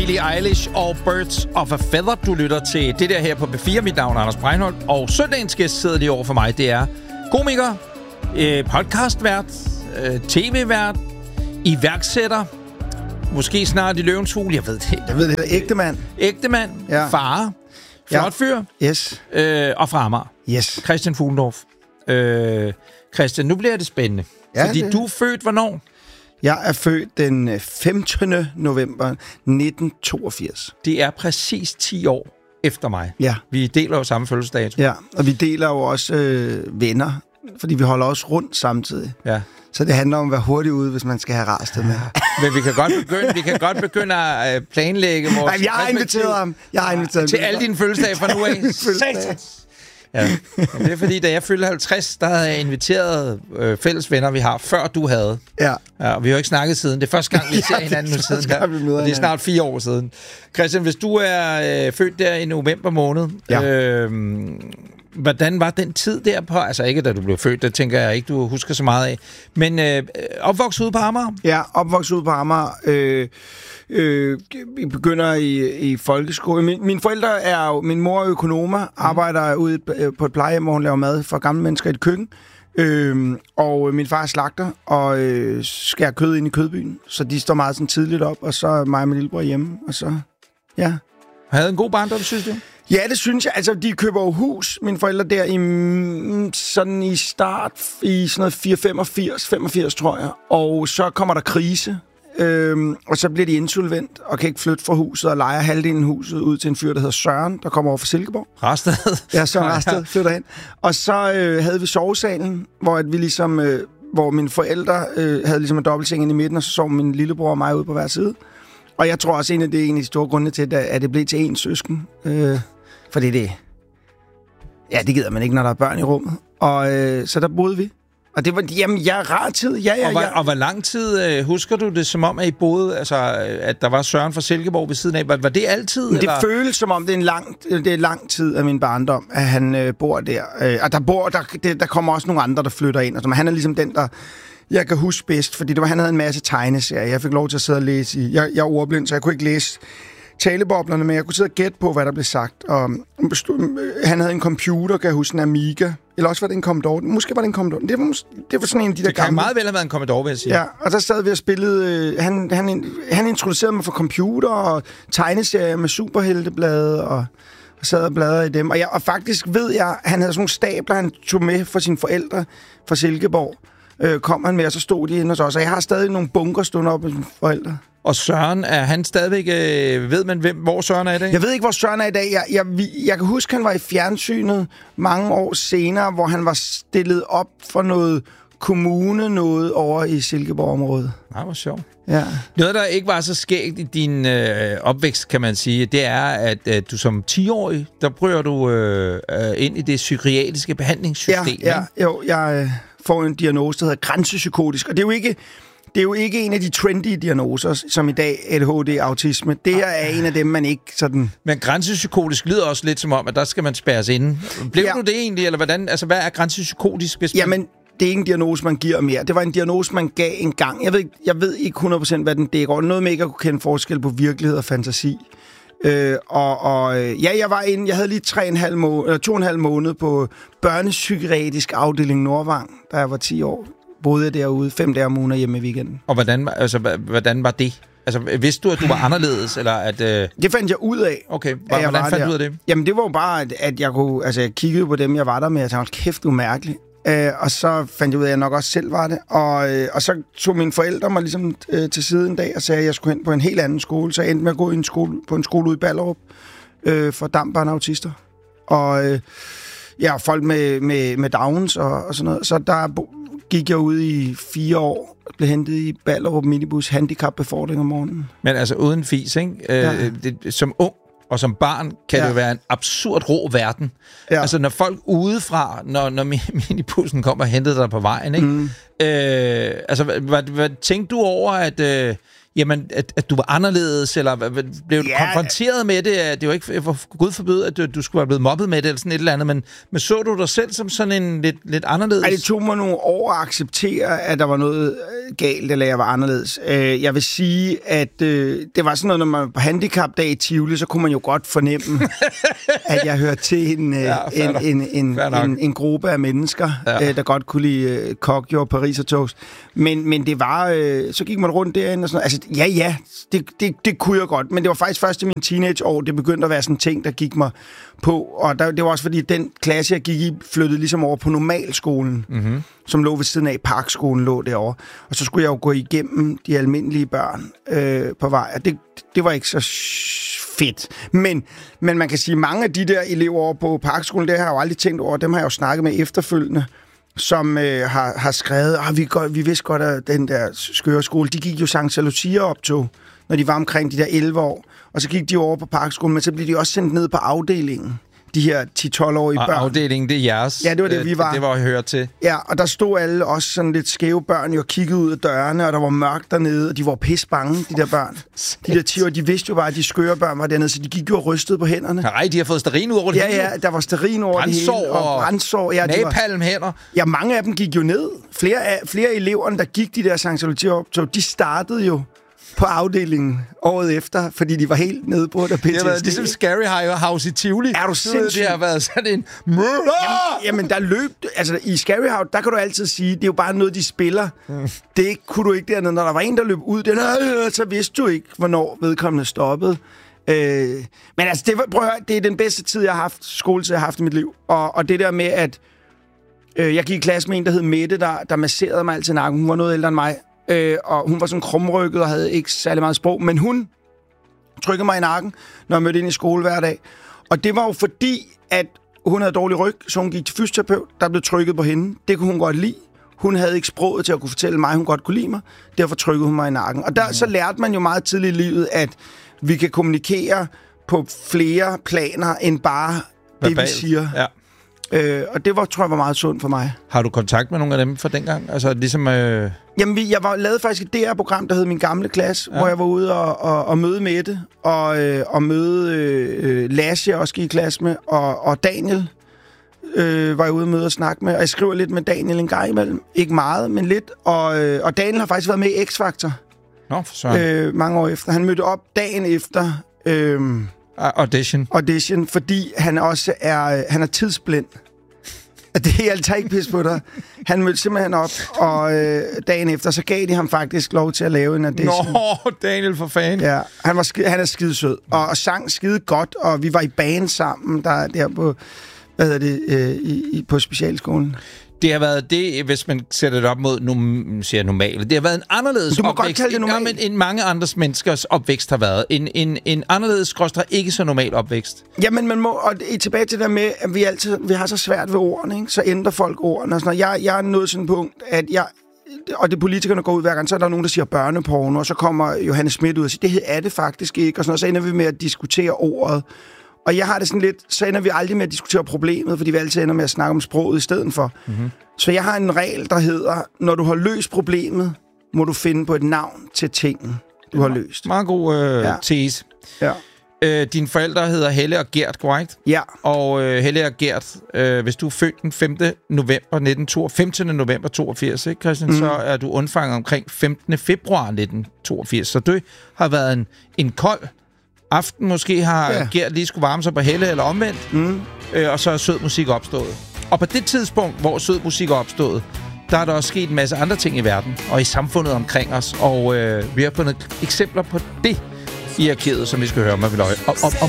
Billie Eilish og Birds of a Feather. Du lytter til det der her på B4. Mit navn er Anders Breinholt, og søndagens gæst sidder lige over for mig. Det er komiker, podcastvært, tv-vært, iværksætter, måske snart i Løvens Hule. Jeg ved det. Ægtemand. Ægtemand, ja. Far, flot fyr, yes. Og fra Amager. Yes. Christian Fuglendorf. Christian, nu bliver det spændende. Ja, fordi du er født hvornår? Jeg er født den 15. november 1982. Det er præcis 10 år efter mig. Ja. Vi deler jo samme fødselsdato. Ja, og vi deler jo også venner, fordi vi holder også rundt samtidig. Ja. Så det handler om at være hurtigt ude, hvis man skal have rastet med. Men vi kan godt begynde at planlægge vores... Nej, jeg har inviteret ham. Til alle dine fødselsdage fra nu af. Ja. Det er fordi, da jeg fyldte 50, der havde jeg inviteret fælles venner, vi har, før du havde. Ja. Og vi har jo ikke snakket siden. Det er første gang, vi ser hinanden nu siden. Det er snart 4 år siden. Christian, hvis du er født der i november måned, hvordan var den tid derpå? Altså ikke, da du blev født, det tænker jeg ikke, du husker så meget af. Men opvokset ude på Amager? Ja, opvokset ude på Amager. Vi begynder i folkeskole. Mine forældre er jo... Min mor er økonomer, arbejder ude på et plejehjem, hvor hun laver mad for gamle mennesker i et køkken. Og min far er slagter og skærer kød ind i kødbyen. Så de står meget sådan tidligt op, og så er mig og min lillebror hjemme. Og så, ja. Havde en god barndom, synes du? Ja, det synes jeg. Altså, de køber jo hus, mine forældre, der i start i sådan noget 85, tror jeg. Og så kommer der krise, og så bliver de insolvent og kan ikke flytte fra huset og lejer halvdelen af huset ud til en fyr, der hedder Søren, der kommer over fra Silkeborg. Rasted? Ja, Søren Rasted flytter hen. Og så havde vi sovesalen, hvor at vi ligesom, hvor mine forældre havde ligesom en dobbeltseng inde i midten, og så sov min lillebror og mig ude på hver side. Og jeg tror også, det er en af de store grunde til, at det blev til én søsken. Fordi det gider man ikke, når der er børn i rummet. Og så der boede vi. Og det var, rar tid. Og hvor lang tid husker du det, som om, at I boede, altså, at der var Søren fra Silkeborg ved siden af? Var det altid? Det føles som om, det er lang tid af min barndom, at han bor der. Og der kommer også nogle andre, der flytter ind. Altså, han er ligesom den, der... Jeg kan huske bedst, fordi han havde en masse tegneserier. Jeg fik lov til at sidde og læse i. Jeg er ordblind, så jeg kunne ikke læse taleboblerne, men jeg kunne sidde og gætte på, hvad der blev sagt. Og han havde en computer, kan jeg huske, en Amiga. Eller også var det en Commodore. Måske var det en Commodore. Det var sådan en af de der gamle. Det kan meget vel have været en Commodore, vil jeg sige. Ja, og så sad vi og spillede... Han introducerede mig for computer og tegneserier med superhelteblade og sad og bladrede i dem. Og faktisk ved jeg, han havde sådan nogle stabler, han tog med for sine forældre fra Silkeborg. Kom han med, og så stod de inde hos os. Og jeg har stadig nogle bunker stående op med mine forældre. Og Søren, er han stadigvæk... ved man, hvor Søren er i dag? Jeg ved ikke, hvor Søren er i dag. Jeg kan huske, han var i fjernsynet mange år senere, hvor han var stillet op for noget noget over i Silkeborg-området. Nej, hvor sjovt. Ja. Noget, der ikke var så skægt i din opvækst, kan man sige, det er, at du som 10-årig, der prøver du ind i det psykiatriske behandlingssystem. Jeg får en diagnose, der hedder grænsepsykotisk, og det er jo ikke en af de trendy diagnoser, som i dag ADHD, autisme. Det her er en af dem, man ikke sådan... Men grænsepsykotisk lyder også lidt som om, at der skal man spærres inde. Blev du det egentlig, eller hvordan? Altså, hvad er grænsepsykotisk? Jamen, det er ikke en diagnose, man giver mere. Det var en diagnose, man gav en gang. Jeg ved ikke 100% hvad den dækker. Noget med ikke at kunne kende forskel på virkelighed og fantasi. Jeg var inde. Jeg havde lige 2,5 måneder på børnepsykiatrisk afdeling Nordvang, da jeg var 10 år. Boede jeg derude 5 dage om ugen og hjemme i weekenden. Og hvordan var det? Altså, vidste du, at du var anderledes, eller at... Det fandt jeg ud af. Okay, hvordan fandt du ud af det? Jamen, det var jo bare, at jeg kunne... Altså, jeg kiggede på dem, jeg var der med, og tænkte, kæft, du er mærkelig. Og så fandt jeg ud af, at jeg nok også selv var det. Og så tog mine forældre mig ligesom til side en dag og sagde, at jeg skulle hen på en helt anden skole. Så jeg endte med at gå på en skole ude i Ballerup for dampbørn autister. Og folk med Downs og sådan noget. Så der gik jeg ud i 4 år, blev hentet i Ballerup minibus, handicapbefordring om morgenen. Men altså uden fis, ikke? Som ung og som barn kan det jo være en absurd rå verden. Ja. Altså når folk udefra, når minibussen kommer og henter dig på vejen, ikke? Altså hvad tænkte du over, at jamen, at du var anderledes, eller blev du konfronteret med det? Det var ikke, for Gud forbyde, at du skulle være blevet mobbet med det, eller sådan et eller andet, men så du dig selv som sådan en lidt anderledes? Det tog mig nogle år at acceptere, at der var noget galt, eller jeg var anderledes. Jeg vil sige, at det var sådan noget, når man var på handicapdag i Tivoli, så kunne man jo godt fornemme, at jeg hørte til en gruppe af mennesker, der godt kunne lide kokjo og Paris og toast. Men det var... så gik man rundt derinde og sådan noget. Altså, det kunne jeg godt. Men det var faktisk først i mine teenageår, det begyndte at være sådan en ting, der gik mig på. Og det var også fordi, den klasse, jeg gik i, flyttede ligesom over på normalskolen, som lå ved siden af. Parkskolen lå derovre. Og så skulle jeg jo gå igennem de almindelige børn på vej. Og det var ikke så fedt. Men man kan sige, mange af de der elever over på Parkskolen, det har jeg jo aldrig tænkt over. Dem har jeg jo snakket med efterfølgende, som har skrevet, vi vidste godt, at den der skøre skole, de gik jo Sankt Lucia-optog, når de var omkring de der 11 år. Og så gik de over på Parkskolen, men så blev de også sendt ned på afdelingen. De her 10-12-årige børn. Afdelingen, det er jeres. Ja, det var det, vi var. Det var at høre til. Ja, og der stod alle også sådan lidt skæve børn jo og kiggede ud af dørene, og der var mørkt dernede, og de var pisse bange, de der børn. De der 10 år, de vidste jo bare, at de skøre børn var dernede, så de gik jo og rystede på hænderne. Nej, de har fået stearin ud over det hele. Ja, der var stearin over det hele. Og brændsår. Ja, napalmhænder. Ja, mange af dem gik jo ned. Flere af eleverne, der gik de der Sankt Lucia-optog, de startede jo på afdelingen året efter, fordi de var helt nedbrudt af PTSD. Det har været ligesom Scary House i Tivoli. Er du sindssygt? Det har været sådan en... Jamen, der løb... Altså, i Scary House, der kan du altid sige, det er jo bare noget, de spiller. Det kunne du ikke dernede. Når der var en, der løb ud, så vidste du ikke, hvornår vedkommende stoppede. Men altså, det er den bedste tid, jeg har haft, skoletid, jeg har haft i mit liv. Og det der med, at jeg gik i klasse med en, der hed Mette, der masserede mig altid i nakken. Hun var noget ældre end mig. Og hun var sådan krumrykket og havde ikke særlig meget sprog, men hun trykkede mig i nakken, når jeg mødte ind i skole hver dag. Og det var jo fordi, at hun havde dårlig ryg, så hun gik til fysioterapeut, der blev trykket på hende. Det kunne hun godt lide. Hun havde ikke sproget til at kunne fortælle mig, at hun godt kunne lide mig. Derfor trykkede hun mig i nakken. Og så lærte man jo meget tidligt i livet, at vi kan kommunikere på flere planer, end bare verbalt. Det, vi siger. Ja. Og det tror jeg var meget sundt for mig. Har du kontakt med nogle af dem fra dengang? Altså ligesom... Jamen, jeg lavede faktisk et DR-program, der hed Min Gamle Klasse, hvor jeg var ude og møde Mette, og møde Lasse, jeg også gik i klasse med, og Daniel var jeg ude og møde og snakke med. Og jeg skriver lidt med Daniel en gang imellem. Ikke meget, men lidt. Og Daniel har faktisk været med i X-Factor. Nå, for søren. Mange år efter. Han mødte op dagen efter... Audition, fordi han også han er tidsblind. Det er altså ikke pis på dig. Han mødte simpelthen op, og dagen efter, så gav de ham faktisk lov til at lave en audition. Nå, Daniel for fan. Ja, han er skidesød, og sang skide godt, og vi var i band sammen, der på, på specialskolen. Det har været det, hvis man sætter det op mod normale. Det har været en anderledes opvækst, end mange andres menneskers opvækst har været. En anderledes ikke så normal opvækst. Jamen, man må, og tilbage til det med, at vi har så svært ved ordene, ikke? Så ændrer folk ordene. Og sådan noget. Jeg er nået sådan et punkt, at og det politikerne går ud hver gang, så er der nogen, der siger børneporno, og så kommer Johannes Schmidt ud og siger, det er det faktisk ikke, og sådan noget. Så ender vi med at diskutere ordet. Og jeg har det sådan lidt, så ender vi aldrig med at diskutere problemet, fordi vi altid ender med at snakke om sproget i stedet for. Mm-hmm. Så jeg har en regel, der hedder, når du har løst problemet, må du finde på et navn til tingen, du har løst. Meget god tese. Ja. Dine forældre hedder Helle og Gert, korrekt? Ja. Og Helle og Gert, hvis du er født den 15. november 82, ikke, Christian, så er du undfanget omkring 15. februar 1982. Så det har været en kold aften. Måske har Gert lige skulle varme sig på Helle eller omvendt, og så er sød musik opstået. Og på det tidspunkt, hvor sød musik er opstået, der er der også sket en masse andre ting i verden og i samfundet omkring os, og vi har fundet eksempler på det i arkivet, som vi skal høre om.